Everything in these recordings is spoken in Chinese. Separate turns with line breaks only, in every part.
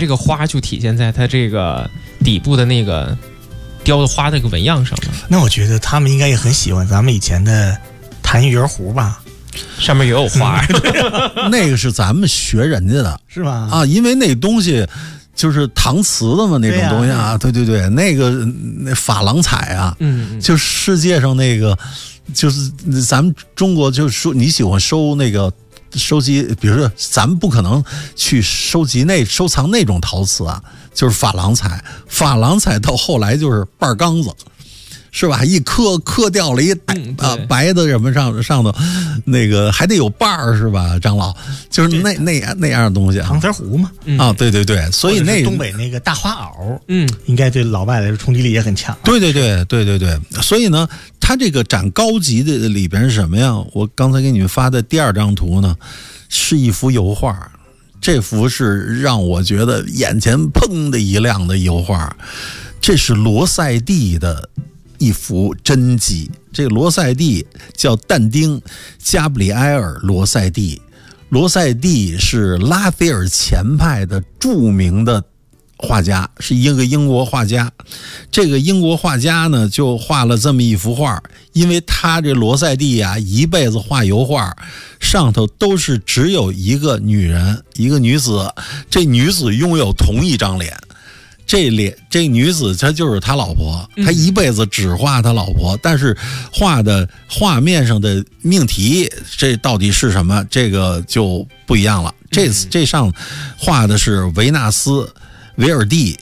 这个花就体现在它这个底部的那个雕的花的个纹样上了。
那我觉得他们应该也很喜欢咱们以前的弹圆壶吧，
上面也有花。
那个是咱们学人家的，
是吧？
啊，因为那东西就是搪瓷的嘛，那种东西啊，对对对，那珐琅彩啊，就世界上那个，就是咱们中国就是说你喜欢收那个收集，比如说咱们不可能去收藏那种陶瓷啊，就是珐琅彩，珐琅彩到后来就是半缸子。是吧？一刻掉了一白的什么上头，那个还得有瓣儿是吧？张老就是那样的东西啊，
搪瓷壶嘛。
啊，对对对，所以那
东北那个大花袄，应该对老外来说冲击力也很强。
对对对对对对，所以呢，它这个展高级的里边是什么呀？我刚才给你们发的第二张图呢，是一幅油画，这幅是让我觉得眼前砰的一亮的油画，这是罗塞蒂的一幅真迹。这个罗塞蒂叫但丁·加布里埃尔·罗塞蒂，罗塞蒂是拉斐尔前派的著名的画家，是一个英国画家。这个英国画家呢，就画了这么一幅画，因为他这罗塞蒂啊，一辈子画油画，上头都是只有一个女人，一个女子，这女子拥有同一张脸。这女子她就是他老婆，他一辈子只画他老婆，但是画的画面上的命题，这到底是什么？这个就不一样了。这上画的是维纳斯、维尔蒂，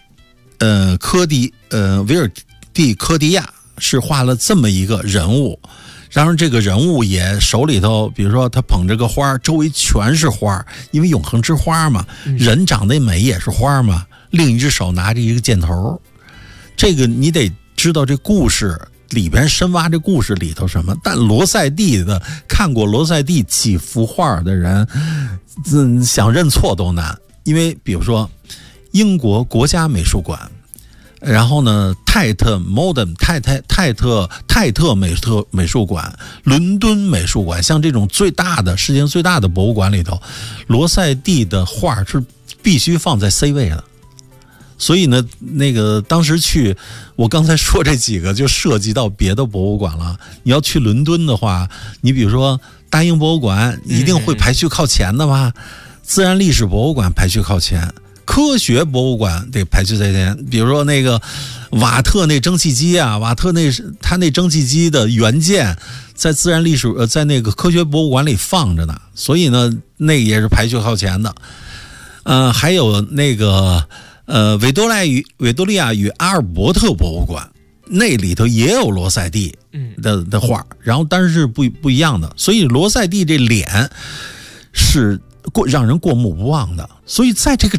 维尔蒂科迪亚，是画了这么一个人物。然后这个人物也手里头，比如说他捧着个花，周围全是花，因为永恒之花嘛，人长得美也是花嘛。另一只手拿着一个箭头，这个你得知道这故事里边深挖这故事里头什么。但罗塞蒂的看过罗塞蒂几幅画的人，想认错都难。因为比如说英国国家美术馆，然后呢泰特美术馆、伦敦美术馆，像这种世界上最大的博物馆里头，罗塞蒂的画是必须放在 C 位的。所以呢，那个当时去，我刚才说这几个就涉及到别的博物馆了。你要去伦敦的话，你比如说大英博物馆一定会排序靠前的吧，自然历史博物馆排序靠前，科学博物馆得排序在前。比如说那个瓦特那蒸汽机啊，他那蒸汽机的原件在自然历史在那个科学博物馆里放着呢，所以呢那个也是排序靠前的。还有那个维多利亚与阿尔伯特博物馆，那里头也有罗塞蒂的画，然后但是不一样的，所以罗塞蒂这脸是让人过目不忘的。所以在这个